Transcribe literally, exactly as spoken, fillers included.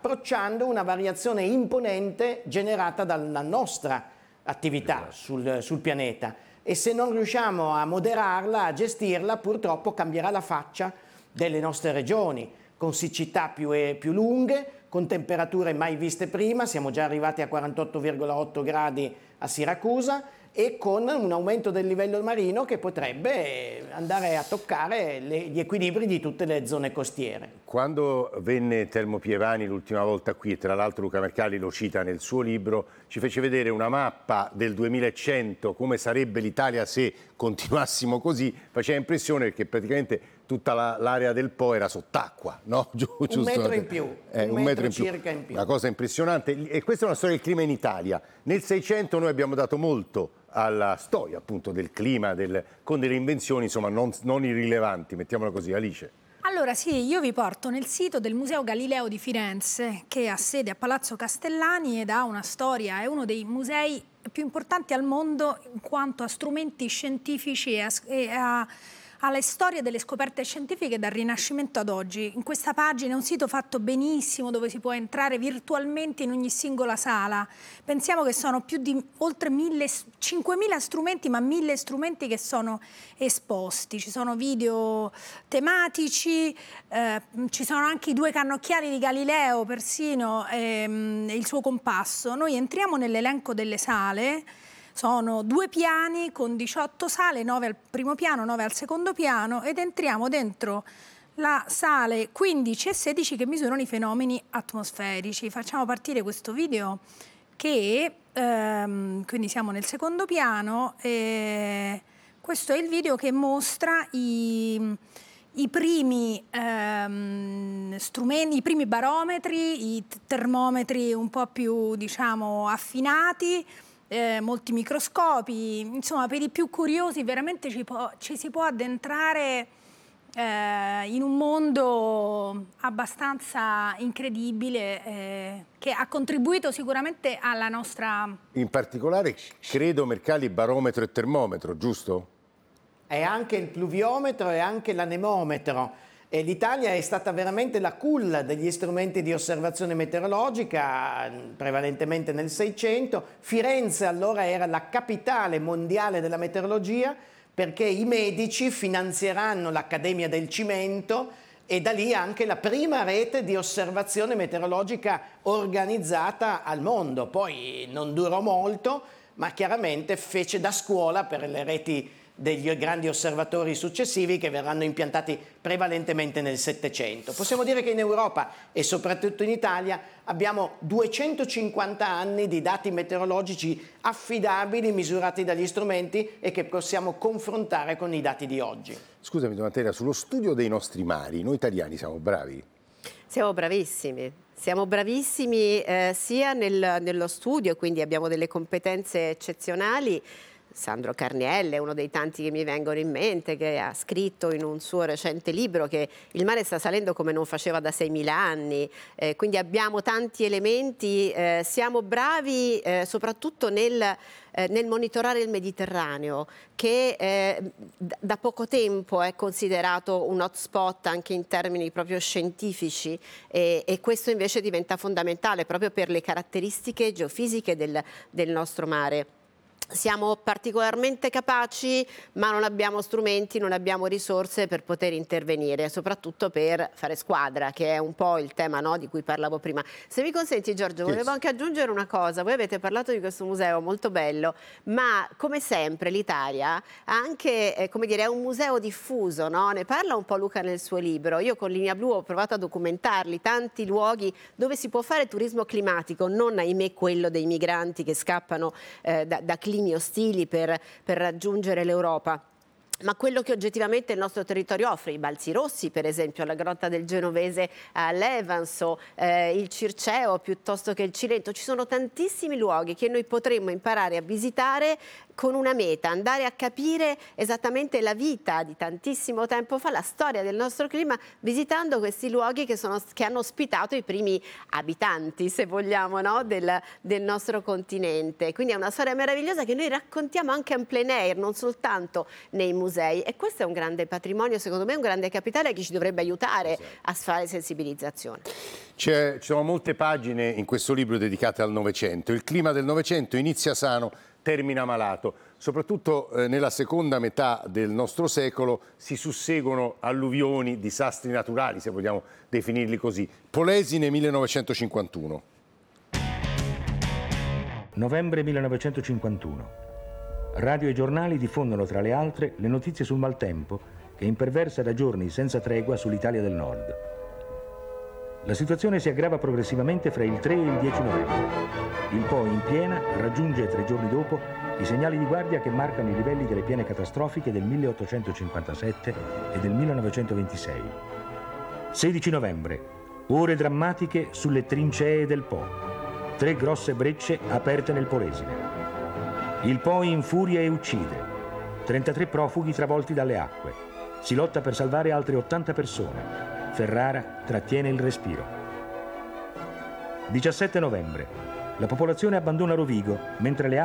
approcciando una variazione imponente generata dalla nostra attività sul, sul pianeta, e se non riusciamo a moderarla, a gestirla, purtroppo cambierà la faccia delle nostre regioni, con siccità più, e, più lunghe, con temperature mai viste prima. Siamo già arrivati a quarantotto virgola otto gradi a Siracusa, e con un aumento del livello marino che potrebbe andare a toccare le, gli equilibri di tutte le zone costiere. Quando venne Telmo Pievani l'ultima volta qui, e tra l'altro Luca Mercalli lo cita nel suo libro, ci fece vedere una mappa del duemilacento, come sarebbe l'Italia se continuassimo così. Faceva impressione perché praticamente tutta la, l'area del Po era sott'acqua, no? Un metro in più, eh, un, un metro, metro in circa più. in più. Una cosa impressionante, e questa è una storia del clima in Italia. Nel Seicento noi abbiamo dato molto alla storia appunto del clima, del, con delle invenzioni insomma non, non irrilevanti, mettiamola così. Alice. Allora sì, io vi porto nel sito del Museo Galileo di Firenze, che ha sede a Palazzo Castellani ed ha una storia, è uno dei musei più importanti al mondo in quanto a strumenti scientifici e a, e a alla storia delle scoperte scientifiche dal Rinascimento ad oggi. In questa pagina è un sito fatto benissimo dove si può entrare virtualmente in ogni singola sala. Pensiamo che sono più di oltre cinquemila strumenti, ma mille strumenti che sono esposti. Ci sono video tematici, eh, ci sono anche i due cannocchiali di Galileo, persino ehm, il suo compasso. Noi entriamo nell'elenco delle sale. Sono due piani con diciotto sale, nove al primo piano, nove al secondo piano, ed entriamo dentro la sale quindici e sedici che misurano i fenomeni atmosferici. Facciamo partire questo video che, ehm, quindi siamo nel secondo piano, e questo è il video che mostra i, i primi ehm, strumenti, i primi barometri, i termometri un po' più, diciamo, affinati, Eh, molti microscopi. Insomma, per i più curiosi veramente ci, può, ci si può addentrare eh, in un mondo abbastanza incredibile eh, che ha contribuito sicuramente alla nostra... In particolare, credo, Mercalli, barometro e termometro, giusto? È anche il pluviometro e anche l'anemometro. E l'Italia è stata veramente la culla degli strumenti di osservazione meteorologica, prevalentemente nel Seicento. Firenze allora era la capitale mondiale della meteorologia, perché i medici finanzieranno l'Accademia del Cimento, e da lì anche la prima rete di osservazione meteorologica organizzata al mondo. Poi non durò molto, ma chiaramente fece da scuola per le reti degli grandi osservatori successivi che verranno impiantati prevalentemente nel Settecento. Possiamo dire che in Europa e soprattutto in Italia abbiamo duecentocinquanta anni di dati meteorologici affidabili, misurati dagli strumenti e che possiamo confrontare con i dati di oggi. Scusami Donatella, sullo studio dei nostri mari, noi italiani siamo bravi? Siamo bravissimi. Siamo bravissimi eh, sia nel, nello studio, quindi abbiamo delle competenze eccezionali. Sandro Carnielle è uno dei tanti che mi vengono in mente, che ha scritto in un suo recente libro che il mare sta salendo come non faceva da seimila anni, eh, quindi abbiamo tanti elementi, eh, siamo bravi eh, soprattutto nel, eh, nel monitorare il Mediterraneo, che eh, da poco tempo è considerato un hotspot anche in termini proprio scientifici, e, e questo invece diventa fondamentale proprio per le caratteristiche geofisiche del, del nostro mare. Siamo particolarmente capaci, ma non abbiamo strumenti, non abbiamo risorse per poter intervenire, soprattutto per fare squadra, che è un po' il tema, no, di cui parlavo prima. Se mi consenti, Giorgio, Yes. volevo anche aggiungere una cosa. Voi avete parlato di questo museo molto bello, ma come sempre l'Italia ha anche, eh, come dire, è un museo diffuso, no? Ne parla un po' Luca nel suo libro. Io con Linea Blu ho provato a documentarli, tanti luoghi dove si può fare turismo climatico, non ahimè quello dei migranti che scappano eh, da, da climi ostili per, per raggiungere l'Europa. Ma quello che oggettivamente il nostro territorio offre, i Balzi Rossi per esempio, la Grotta del Genovese a Levanzo, eh, il Circeo piuttosto che il Cilento, ci sono tantissimi luoghi che noi potremmo imparare a visitare con una meta, andare a capire esattamente la vita di tantissimo tempo fa, la storia del nostro clima, visitando questi luoghi che, sono, che hanno ospitato i primi abitanti, se vogliamo, no? del, del nostro continente. Quindi è una storia meravigliosa che noi raccontiamo anche in plein air, non soltanto nei musei, e questo è un grande patrimonio, secondo me un grande capitale che ci dovrebbe aiutare a fare sensibilizzazione. C'è, ci sono molte pagine in questo libro dedicate al Novecento. Il clima del Novecento inizia sano, termina malato. Soprattutto eh, nella seconda metà del nostro secolo si susseguono alluvioni, disastri naturali, se vogliamo definirli così. Polesine millenovecentocinquantuno. Novembre millenovecentocinquantuno. Radio e giornali diffondono tra le altre le notizie sul maltempo che imperversa da giorni senza tregua sull'Italia del Nord. La situazione si aggrava progressivamente fra il tre e il dieci novembre. Il Po in piena raggiunge tre giorni dopo i segnali di guardia che marcano i livelli delle piene catastrofiche del milleottocentocinquantasette e del millenovecentoventisei. sedici novembre. Ore drammatiche sulle trincee del Po. Tre grosse brecce aperte nel Polesine. Il Po infuria e uccide. trentatré profughi travolti dalle acque. Si lotta per salvare altre ottanta persone. Ferrara trattiene il respiro. diciassette novembre. La popolazione abbandona Rovigo mentre le